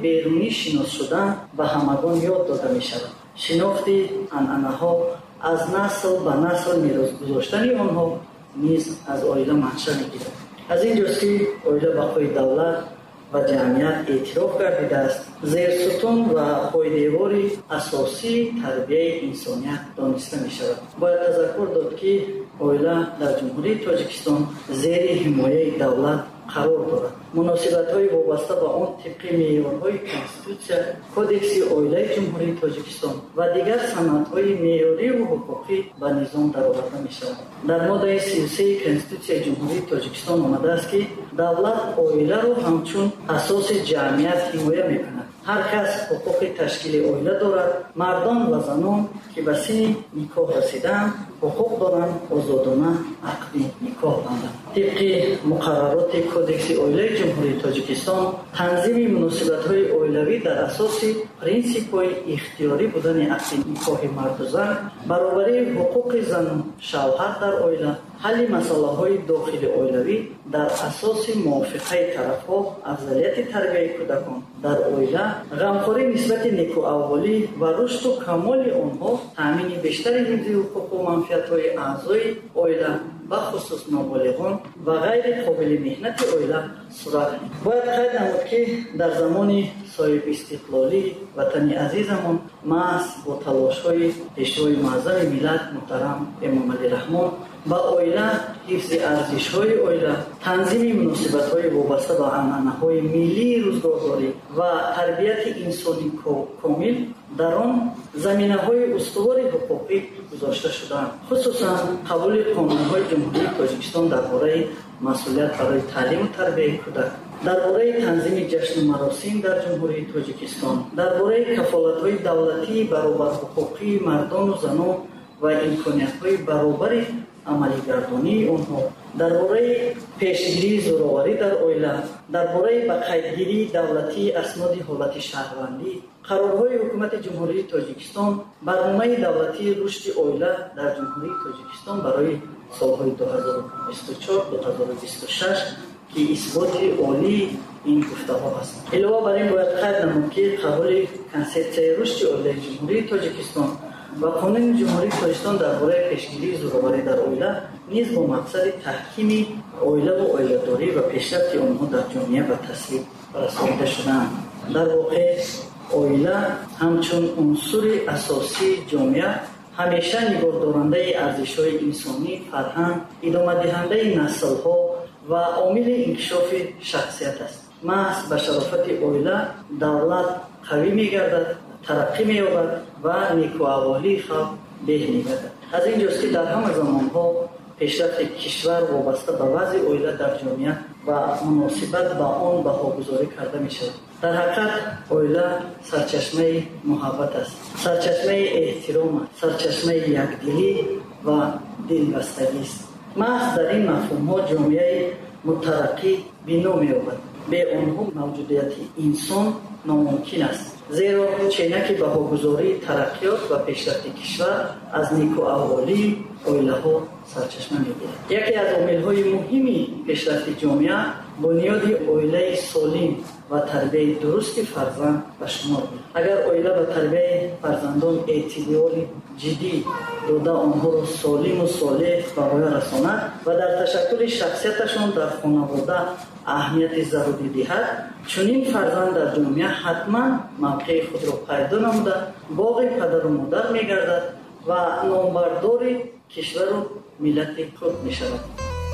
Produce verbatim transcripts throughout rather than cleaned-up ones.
берунӣ шинос шудан ба ҳамагон ёд дода мешавад. шинохти анъанаҳо аз насл ба насл мерос гузоштани онҳо низ аз оила манша мегирад. аз ин ҷост ки оила бақои давлат ва ҷамъият эътироф гардидааст зерсутун ва пойдевори асосии тарбияи инсоният дониста мешавад. бояд тазаккур дод ки оила дар ҷумҳурии Тоҷикистон зери ҳимояи давлат қарор дорад. муносибатҳои вобаста ба он тибқи меъёрҳои Конститутсия, Кодекси оилаи ҷумҳурии Тоҷикистон ва дигар санадҳои меъёриву ҳуқуқӣ ба низом дароварда мешавад. дар моддаи си و سه Конститутсияи ҷумҳурии Тоҷикистон омадааст ки давлат оиларо ҳамчун асоси ҷамъият ҳимоя мекунад. ҳар кас ҳуқуқи ташкили оила дорад. мардон ва занон ки ба синни никоҳ расидаанд ҳуқуқ доранд озодона ақди никоҳ банданд. тибқи муқаррароти Кодекси оилаи ҷумҳурии Тоҷикистон, танзими муносибатҳои оилавӣ дар асоси принсипҳои ихтиёрӣ будани ақди никоҳи марду зан, баробарии ҳуқуқи зану шавҳар дар оила, ҳалли масъалаҳои дохили оилавӣ дар асоси мувофиқаи тарафҳо, афзалияти тарбияи кӯдакон дар оила, ғамхорӣ нисбати некуавволӣ ва рушду камоли онҳо, таъмини бештари ҳифзи ҳуқуқу манфиатҳои аъзои оила бахусус ноболиғон ва ғайри қобили меҳнати оила сурат мегирад. бояд қайд намуд ки дар замони соҳибистиқлолии ватани азизамон маҳз бо талошҳои пешвои муаззами миллат муҳтарам Эмомалӣ Раҳмон ба оила, ҳифзи арзишҳои оила, танзими муносибатҳои вобаста ба анъанаҳои миллии рӯзгордорӣ ва тарбияти инсони комил дар он заминаҳои устувори ҳуқуқӣ гузошта шудаанд. хусусан қабули қонунҳои ҷумҳурии Тоҷикистон дар бораи масъулият барои таълиму тарбияи кӯдак, дар бораи танзими ҷашну маросим дар ҷумҳурии Тоҷикистон, дар бораи кафолатҳои давлатии баробарҳуқуқии мардону занон ва имкониятҳои баробари амалигардонии онҳо, дар бораи пешгирии зӯроварӣ дар оила, дар бораи ба қайдгирии давлатии асноди ҳолати шаҳрвандӣ, қарорҳои ҳукумати ҷумҳурии Тоҷикистон, барномаи давлатии рушди оила дар ҷумҳурии Тоҷикистон барои солҳои ду ҳазору бисту чор - ду ҳазору бисту шаш ки исботи олии ин гуфтаҳо ҳаст. илова бар ин бояд қайд намуд ки қабули консепсияи рушди оилаи ҷумҳурии Тоҷикистон ва қонуни ҷумҳурии Тоҷикистон дар бораи пешгирии зӯроварӣ дар оила низ бо мақсади таҳкими оилаву оиладорӣ ва пешрафти онҳо дар ҷомеа ба тасвиб расонида шудаанд. дар воқеъ оила ҳамчун унсури асосии ҷомеа ҳамеша нигоҳдорандаи арзишҳои инсонӣ, фарҳанг, идомадиҳандаи наслҳо ва омили инкишофи шахсият аст. маҳз ба шарофати оила давлат қавӣ мегардад, тараққӣ меёбад ва некуавволии халқ беҳ мегардад. аз ин ҷост ки дар ҳама замонҳо пешрафти кишвар вобаста ба вазъи оила дар ҷомеа ва муносибат ба он баҳогузорӣ карда мешавад. дар ҳақиқат оила сарчашмаи муҳаббат аст, сарчашмаи эҳтиром аст, сарчашмаи якдилӣ ва дилбастагист. маҳз дар ин мафҳумҳо ҷомеаи мутараққӣ бино меёбад. бе онҳо мавҷудияти инсон номумкин аст. зеро ченаки баҳогузории тараққиёт ва пешрафти кишвар аз некуавволии оилаҳо сарчашма мегирад. яке аз омилҳои муҳими пешрафти ҷомеа бунёди оилаи солим ва тарбияи дурусти фарзанд ба шумор меояд. агар оила ба тарбияи фарзандон эътибори ҷиддӣ дода онҳоро солиму солеҳ ба воя расонад ва дар ташаккули шахсияташон дар хонавода аҳамияти зарури диҳад, чунин фарзанд дар ҷомеа ҳатман мавқеи худро пайдо намуда боғи падару модар мегардад ва номбардори кишвару миллати худ мешавад.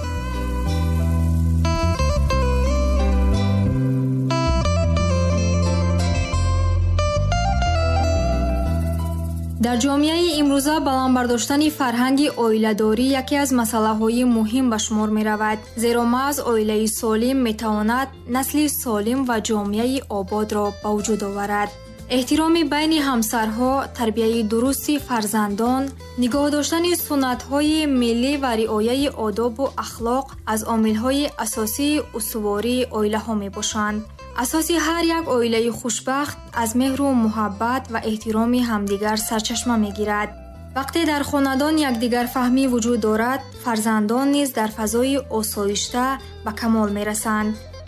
дар ҷомеаи имрӯза баландбардоштани фарҳанги оиладорӣ яке аз масъалаҳои муҳим ба шумор меравад, зеро маҳз оилаи солим метавонад насли солим ва ҷомеаи ободро ба вуҷуд оварад. эҳтироми байни ҳамсарҳо, тарбияи дурусти фарзандон, нигоҳ доштани суннатҳои миллӣ ва риояи одобу ахлоқ аз омилҳои асосии устувории оилаҳо мебошанд. асоси ҳар як оилаи хушбахт аз меҳру муҳаббат ва эҳтироми ҳамдигар сарчашма мегирад. вақте дар хонадон якдигарфаҳмӣ вуҷуд дорад, фарзандон низ дар фазои осоишта ба камол мерасанд.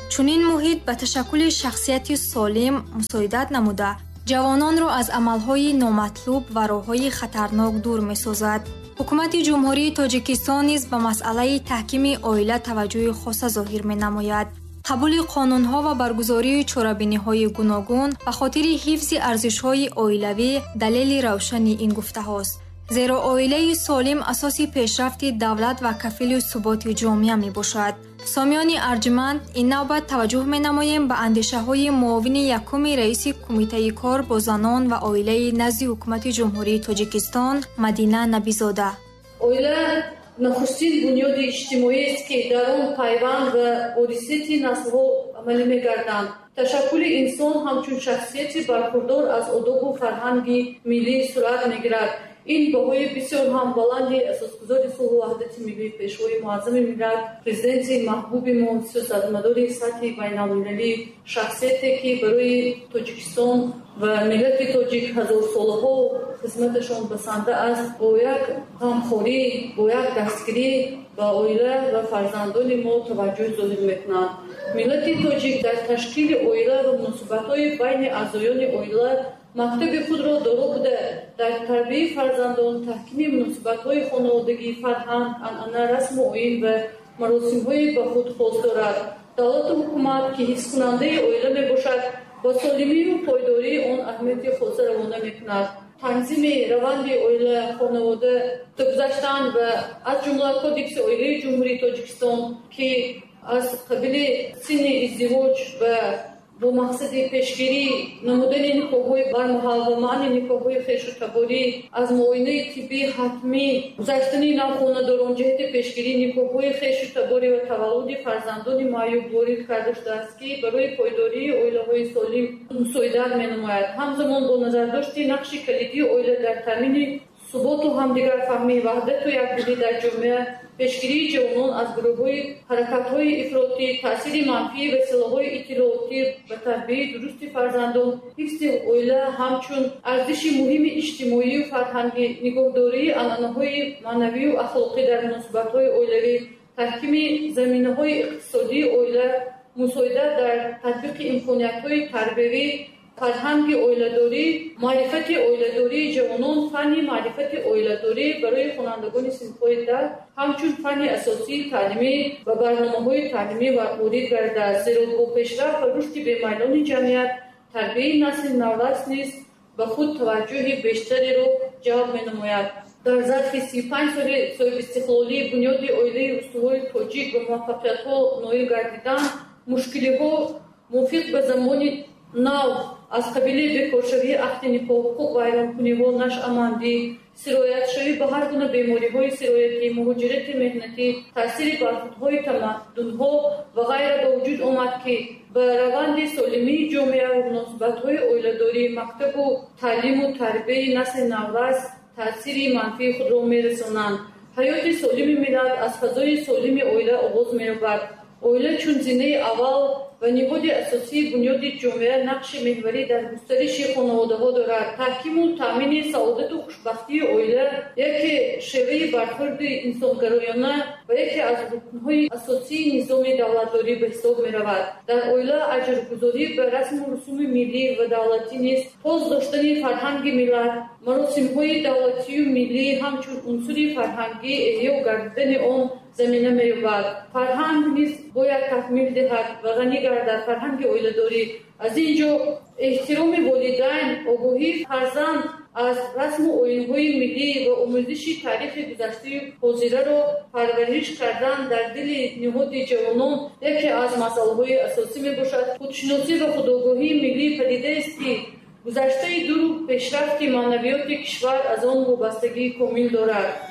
чунин муҳит ба ташаккули шахсияти солим мусоидат намуда, ҷавононро аз амалҳои номатлуб ва роҳҳои хатарнок дур месозад. ҳукумати ҷумҳурии Тоҷикистон низ ба масъалаи таҳкими оила таваҷҷӯҳи хоса зоҳир менамояд. қабули қонунҳо ва баргузории чорабиниҳои гуногун ба хотири ҳифзи арзишҳои оилавӣ далели равшани ин гуфтаҳост. зеро оилаи солим асоси пешрафти давлат ва кафили суботи ҷомеа мебошад. сомиёни арҷманд, ин навбат таваҷҷӯҳ менамоем ба андешаҳои муовини якуми раиси кумитаи кор бо занон ва оилаи назди ҳукумати ҷумҳурии Тоҷикистон Мадина Набизода. Оила нахустин бунёди иҷтимоиест, ки дар он пайванд ва ворисияти наслҳо амалӣ мегарданд. Ташаккули инсон ҳамчун шахсияти бархурдор аз одобу фарҳанги миллӣ сурат мегирад. ин баҳои бисёр ҳам баланди асосгузори сулҳу ваҳдати миллии пешвои муаззами миллат, президенти маҳбуби мо, сиёсатмадори сатҳи байналмилалӣ, шахсияте ки барои Тоҷикистон ва миллати тоҷик ҳазорсолаҳо хизматашон басанда аст, бо як ғамхорӣ, бо як дастгирӣ ба оила ва фарзандони мо таваҷҷӯҳ зоҳир мекунанд. Миллати тоҷик дар ташкили оила ва муносибатҳои байни аъзоёни оила мактаби худро доро буда, дар тарбияи фарзандон, таҳкими муносибатҳои хонаводагӣ, фарҳанг, анъана, расму оин ва маросимҳои ба худ хос дорад. Давлату ҳукумат, ки ҳискунандаи оила мебошад, ба солимию пойдории он аҳамияти хоса равона мекунад. танзими раванди оила, хонавода гузаштан ва аз ҷумла кодекси оилаи ҷумҳурии Тоҷикистон, ки аз қабили синни издивоҷ ва бо мақсади пешгирӣ намудани никоҳҳои бармаҳал ва маъни никоҳҳои хешутаборӣ, аз муоинаи тиббии ҳатмӣ гузаштани навхонадорон ҷиҳати пешгирии никоҳҳои хешутаборӣ ва таваллуди фарзандони маъюб ворид карда шудааст, ки барои пойдории оилаҳои солим мусоидат менамояд. ҳамзамон бо назардошти нақши калидии оила дар таъмини суботу ҳамдигарфаҳмӣ, ваҳдату якдилӣ дар ҷомеа, пешгирии ҷавонон аз гурӯҳҳои ҳаракатҳои ифротӣ, таъсири манфии василаҳои иттилоотӣ ба тарбияи дурусти фарзандон, ҳифзи оила ҳамчун арзиши муҳими иҷтимоию фарҳангӣ, нигоҳдории анъанаҳои маънавию ахлоқӣ дар муносибатҳои оилавӣ, таҳкими заминаҳои иқтисодии оила, мусоидат дар татбиқи имкониятҳои тарбиявӣ, фарҳанги оиладорӣ, маърифати оиладории ҷавонон, фанни маърифати оиладорӣ барои хонандагони синфҳои дар ҳамчун фанни асосии таълимӣ ва барномаҳои таълимӣ ворид гардааст. зеро бо пешраф ва рушди бемайлони ҷамъият, тарбияи насли наврас низ ба худ таваҷҷӯҳи бештареро ҷалб менамояд. дар зарфи си и панҷ соли соҳибистиқлолии бунёди оилаи устувори тоҷик ба муваффақиятҳо ноил гардидан, мушкилиҳо мувофиқ ба замони нав аз қабили бекоршавии ахди никоҳ-ҳуқуқ, вайронкуниҳо, нашъамандӣ, сироятшавӣ ба ҳар гуна бемориҳои сироятӣ, муҳоҷирати меҳнатӣ, таъсири бархурдҳои тамаддунҳо ва ғайра ба вуҷуд омад, ки ба раванди солимии ҷомеа ва муносибатҳои оиладорӣ, мактабу таълиму тарбияи насли наврас таъсири манфии худро мерасонанд. ҳаёти солими миллат аз фазои солими оила оғоз меёбад. оила чун зинаи аввал ва ниҳоди асосии бунёди ҷомеа нақши меҳварӣ дар густариши хонаводаҳо дорад. таҳкиму таъмини саодату хушбахтии оила яке шеваи бархурди инсонгароёна ва яке аз рукнҳои асосии низоми давлатдорӣ ба ҳисоб меравад. дар оила аҷргузорӣ ба расму русуми миллӣ ва давлатӣ низ поз доштани фарҳанги миллат, маросимҳои давлатию миллӣ ҳамчун унсури фарҳангӣ эҳё гардидани он замина меёбад. фарҳанг низ бояд такмил диҳад ва ғанӣ гардад фарҳанги оиладорӣ. аз ин ҷо эҳтироми волидайн, огоҳии фарзанд аз расму оинҳои миллӣ ва омӯзиши таърихи гузаштаи ҳозираро парвариш кардан дар дили ниҳоди ҷавонон яке аз масъалаҳои асосӣ мебошад. худшиносӣ ва худогоҳии миллӣ падидаест, ки гузаштаи дуру пешрафти маънавиёти кишвар аз он вобастагии комил дорад.